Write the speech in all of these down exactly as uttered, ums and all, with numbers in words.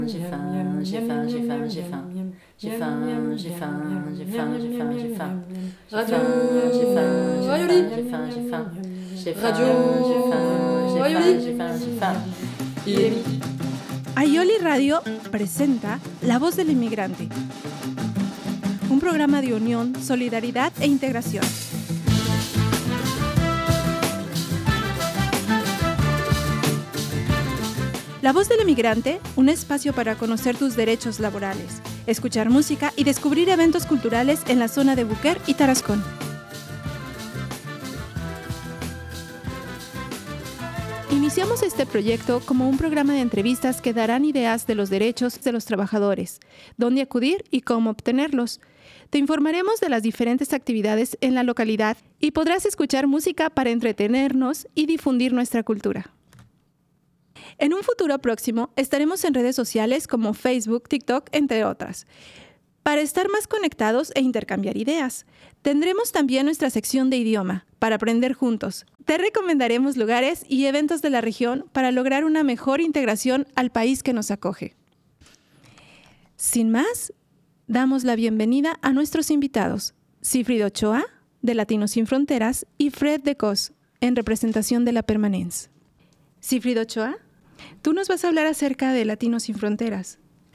J'ai faim, j'ai faim, j'ai faim, j'ai faim. J'ai faim, j'ai faim, j'ai faim, j'ai faim, j'ai faim. Radio J'ai faim, j'ai Rayoli. faim, j'ai faim, j'ai faim. J'ai faim, Radio j'ai faim, j'ai faim, j'ai faim, j'ai faim. Il est midi. Aioli Radio presenta La Voz del Inmigrante, un programa de unión, solidaridad e integración. La Voz del Inmigrante, un espacio para conocer tus derechos laborales, escuchar música y descubrir eventos culturales en la zona de Buquer y Tarascón. Iniciamos este proyecto como un programa de entrevistas que darán ideas de los derechos de los trabajadores, dónde acudir y cómo obtenerlos. Te informaremos de las diferentes actividades en la localidad y podrás escuchar música para entretenernos y difundir nuestra cultura. En un futuro próximo estaremos en redes sociales como Facebook, TikTok, entre otras, para estar más conectados e intercambiar ideas. Tendremos también nuestra sección de idioma, para aprender juntos. Te recomendaremos lugares y eventos de la región para lograr una mejor integración al país que nos acoge. Sin más, damos la bienvenida a nuestros invitados, Sigfrido Ochoa, de Latinos Sin Fronteras, y Fred de Cos, en representación de la Permanence. Sigfrido Ochoa, tú nos vas a hablar acerca de Latinos Sin Fronteras.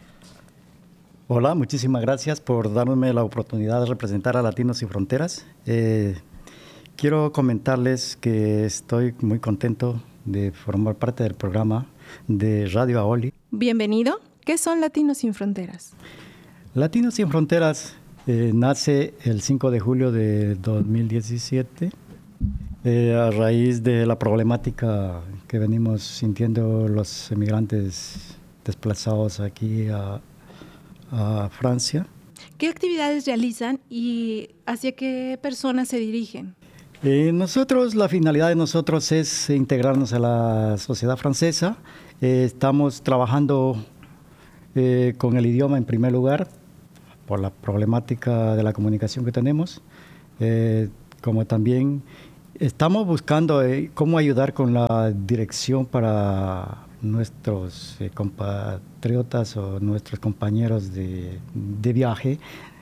Hola, muchísimas gracias por darme la oportunidad de representar a Latinos Sin Fronteras. Eh, quiero comentarles que estoy muy contento de formar parte del programa de Radio Aioli. Bienvenido. ¿Qué son Latinos Sin Fronteras? Latinos Sin Fronteras eh, nace el cinco de julio de dos mil diecisiete eh, a raíz de la problemática que venimos sintiendo los emigrantes desplazados aquí a a Francia. ¿Qué actividades realizan y hacia qué personas se dirigen? Eh, nosotros, la finalidad de nosotros es integrarnos a la sociedad francesa. Eh, estamos trabajando eh, con el idioma en primer lugar, por la problemática de la comunicación que tenemos, eh, como también estamos buscando eh, cómo ayudar con la dirección para nuestros eh, compatriotas o nuestros compañeros de, de viaje,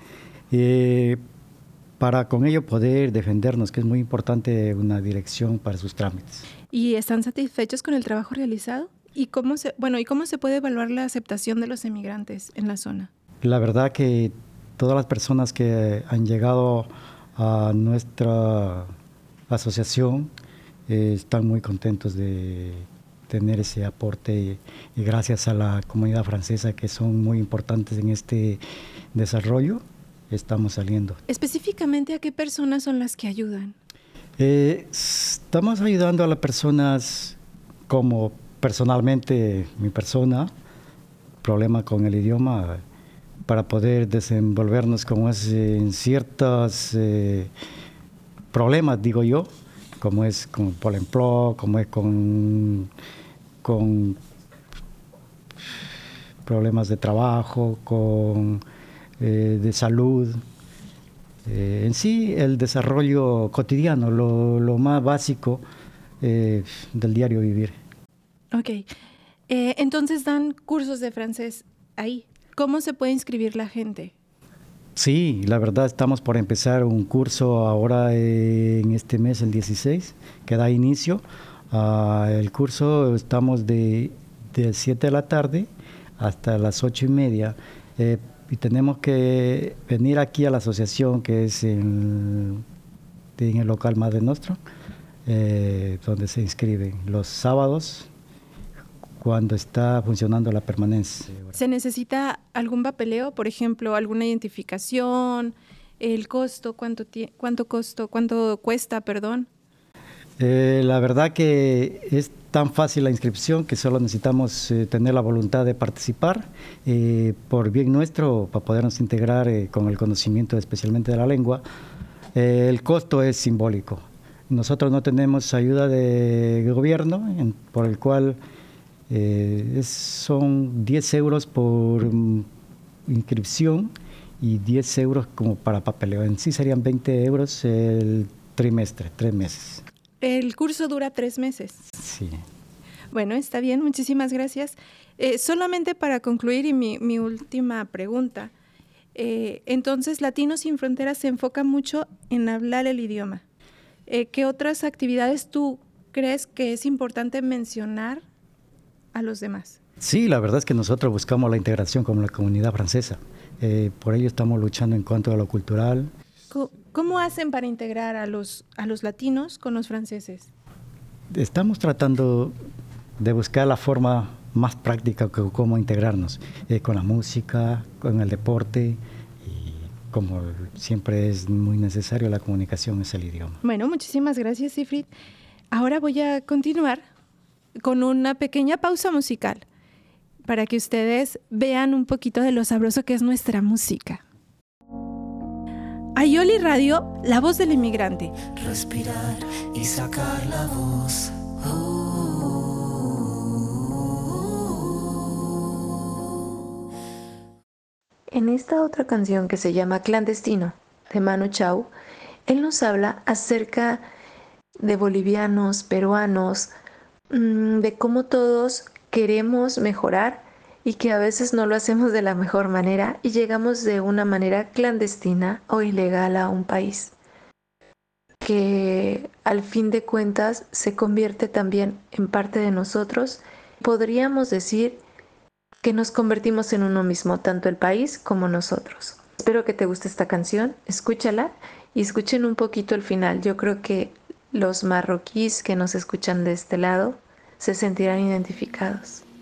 eh, para con ello poder defendernos, que es muy importante una dirección para sus trámites. ¿Y están satisfechos con el trabajo realizado? ¿Y cómo se, bueno, ¿y cómo se puede evaluar la aceptación de los emigrantes en la zona? La verdad que todas las personas que han llegado a nuestra asociación eh, están muy contentos de tener ese aporte y, y gracias a la comunidad francesa, que son muy importantes en este desarrollo, estamos saliendo. Específicamente, ¿a qué personas son las que ayudan? Eh, estamos ayudando a las personas como personalmente mi persona, problema con el idioma, para poder desenvolvernos como es en ciertos eh, problemas, digo yo, como es con Pôle emploi, como es con, con problemas de trabajo, con eh, de salud. Eh, en sí, el desarrollo cotidiano, lo, lo más básico eh, del diario vivir. Ok. Eh, entonces dan cursos de francés ahí. ¿Cómo se puede inscribir la gente? Sí, la verdad estamos por empezar un curso ahora en este mes, el dieciséis, que da inicio. Uh, el curso estamos de, de siete de la tarde hasta las ocho y media. Eh, y tenemos que venir aquí a la asociación, que es en, en el local Madre Nostra, eh, donde se inscriben los sábados, cuando está funcionando la Permanence. ¿Se necesita algún papeleo, por ejemplo, alguna identificación, el costo, cuánto, cuánto costo, cuánto cuesta, perdón? Eh, la verdad que es tan fácil la inscripción que solo necesitamos eh, tener la voluntad de participar eh, por bien nuestro, para podernos integrar eh, con el conocimiento especialmente de la lengua. Eh, el costo es simbólico. Nosotros no tenemos ayuda de gobierno, en, por el cual Eh, es, son diez euros por um, inscripción y diez euros como para papeleo. En sí serían veinte euros el trimestre, tres meses. El curso dura tres meses. Sí. Bueno, está bien, muchísimas gracias. Eh, solamente para concluir y mi, mi última pregunta. Eh, entonces, Latinos Sin Fronteras se enfoca mucho en hablar el idioma. Eh, ¿Qué otras actividades tú crees que es importante mencionar a los demás? Sí, la verdad es que nosotros buscamos la integración con la comunidad francesa. Eh, por ello estamos luchando en cuanto a lo cultural. ¿Cómo, cómo hacen para integrar a los, a los latinos con los franceses? Estamos tratando de buscar la forma más práctica que cómo integrarnos, eh, con la música, con el deporte, y como siempre es muy necesario, la comunicación es el idioma. Bueno, muchísimas gracias, Siegfried. Ahora voy a continuar con una pequeña pausa musical para que ustedes vean un poquito de lo sabroso que es nuestra música. Ayoli Radio, la voz del inmigrante. Respirar y sacar la voz. En esta otra canción que se llama Clandestino, de Manu Chao, él nos habla acerca de bolivianos, peruanos, de cómo todos queremos mejorar y que a veces no lo hacemos de la mejor manera y llegamos de una manera clandestina o ilegal a un país, que al fin de cuentas se convierte también en parte de nosotros. Podríamos decir que nos convertimos en uno mismo, tanto el país como nosotros. Espero que te guste esta canción, escúchala y escuchen un poquito el final. Yo creo que los marroquíes que nos escuchan de este lado se sentirán identificados.